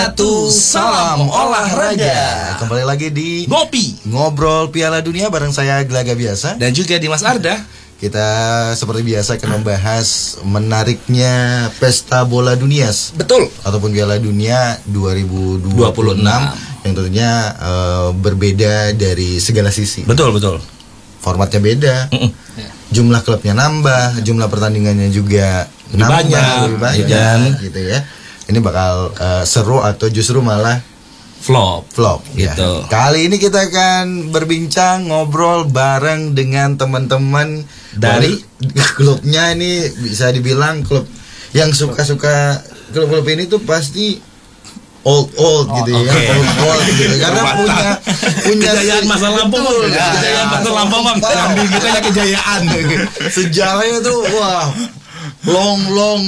Salam olahraga. Kembali lagi di Ngobrol Piala Dunia bareng saya Gelaga Biasa. dan juga Dimas Arda. Kita seperti biasa akan membahas menariknya pesta bola dunia Betul. ataupun Piala Dunia 2026 yang tentunya berbeda dari segala sisi. Betul. Formatnya beda. Jumlah klubnya nambah, jumlah pertandingannya juga Lebih banyak. gitu ya. Ini bakal seru atau justru malah Flop ya. gitu. Kali ini kita akan berbincang ngobrol bareng dengan teman-teman Dari klubnya. Ini bisa dibilang klub yang suka-suka klub-klub ini tuh pasti old gitu ya. Old gitu karena punya kejayaan masa lampau, Bang. Ya, Kejayaan masa lampau, Bang. Yang diingatnya kejayaan. sejarahnya tuh wah long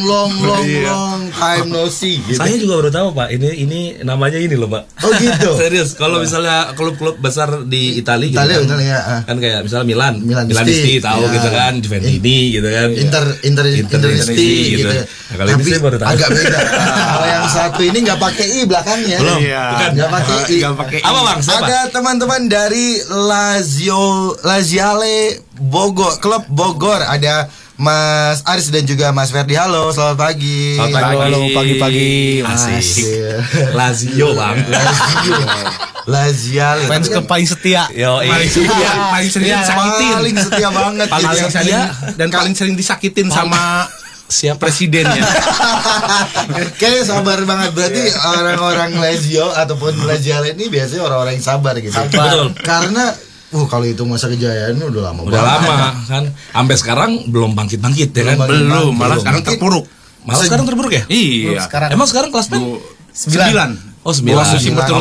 time no see gitu. Saya juga baru tahu, Pak. Ini namanya ini loh, Pak. Oh gitu. Serius. Kalau misalnya klub-klub besar di Italia gitu Italia. kan kayak misalnya Milanisti, tahu ya. gitu kan, Juventini gitu kan. Interisti gitu. Nah, kalau ini saya baru tahu. Agak beda. Kalau yang satu ini nggak pakai i belakangnya. Belum. Iya. Bukan. Nggak pakai i. Apa, Bang? Siapa? Ada teman-teman dari Laziale Bogor, klub Bogor. Ada Mas Aris dan juga Mas Ferdi. Halo, selamat pagi. Halo, pagi-pagi. Asik. Iya. Lazio, Bang. Laziale. Fans klub paling setia. Paling setia, paling sering disakitin. Paling setia banget. Paling gitu. sering dan paling sering disakitin sama siapa presidennya. Kayak sabar banget. Berarti orang-orang Lazio ataupun Laziale ini biasanya orang-orang yang sabar gitu. Betul. Karena kalau itu masa kejayaannya udah lama Udah banget. lama kan. Sampai sekarang belum bangkit-bangkit ya kan. Belum, malah sekarang terpuruk. Malah sekarang terburuk ya? Iya. Emang sekarang kelas berapa? 9. Oh, 9. Musim Oke.